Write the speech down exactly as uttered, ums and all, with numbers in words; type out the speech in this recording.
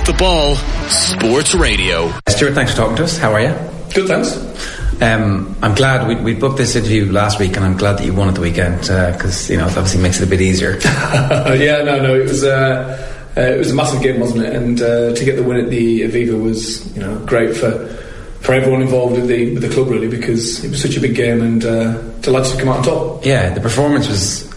Off the Ball Sports Radio. Stuart, thanks for talking to us. How are you? Good, thanks. Um, I'm glad we, we booked this interview last week, and I'm glad that you won at the weekend because uh, you know it obviously makes it a bit easier. yeah, no, no, it was uh, uh, it was a massive game, wasn't it? And uh, to get the win at the Aviva was, you know, great for for everyone involved with the with the club, really, because it was such a big game, and uh, delighted to come out on top. Yeah, the performance was